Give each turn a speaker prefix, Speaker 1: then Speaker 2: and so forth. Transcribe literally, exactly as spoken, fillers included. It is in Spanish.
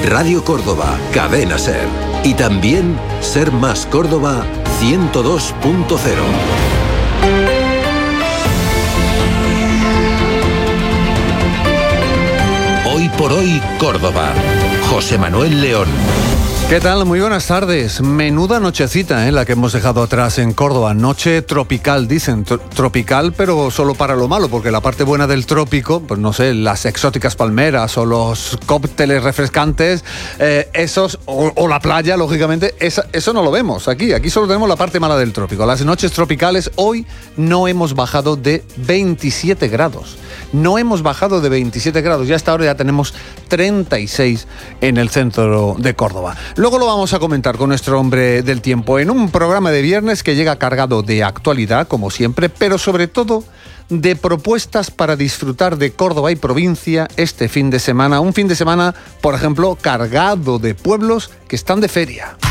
Speaker 1: Radio Córdoba, Cadena Ser. Y también Ser Más Córdoba ciento dos punto cero. Hoy por hoy, Córdoba. José Manuel León.
Speaker 2: ¿Qué tal? Muy buenas tardes. Menuda nochecita, ¿eh? La que hemos dejado atrás en Córdoba. Noche tropical, dicen. Tro- tropical, pero solo para lo malo, porque la parte buena del trópico, pues no sé, las exóticas palmeras o los cócteles refrescantes, eh, esos, o, o la playa, lógicamente, esa, eso no lo vemos aquí. Aquí solo tenemos la parte mala del trópico. Las noches tropicales, hoy no hemos bajado de veintisiete grados. No hemos bajado de veintisiete grados. Ya hasta ahora ya tenemos treinta y seis en el centro de Córdoba. Luego lo vamos a comentar con nuestro hombre del tiempo en un programa de viernes que llega cargado de actualidad, como siempre, pero sobre todo de propuestas para disfrutar de Córdoba y provincia este fin de semana. Un fin de semana, por ejemplo, cargado de pueblos que están de feria.